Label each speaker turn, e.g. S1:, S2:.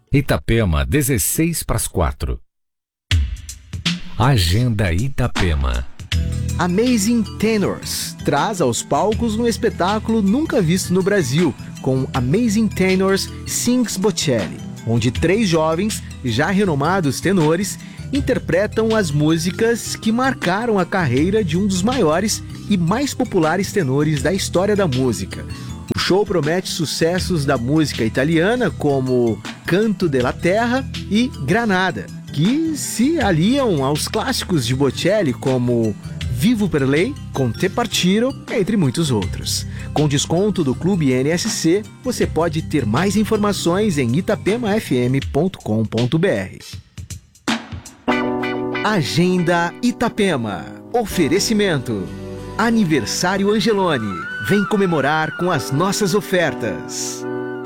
S1: Itapema, 4:16. Agenda Itapema.
S2: Amazing Tenors traz aos palcos um espetáculo nunca visto no Brasil, com Amazing Tenors Sings Bocelli, onde 3 jovens, já renomados tenores, interpretam as músicas que marcaram a carreira de um dos maiores e mais populares tenores da história da música. O show promete sucessos da música italiana como Canto della Terra e Granada, que se aliam aos clássicos de Bocelli como Vivo per Lei, Con te partiro, entre muitos outros. Com desconto do Clube NSC, você pode ter mais informações em itapemafm.com.br. Agenda Itapema. Oferecimento. Aniversário Angeloni. Vem comemorar com as nossas ofertas.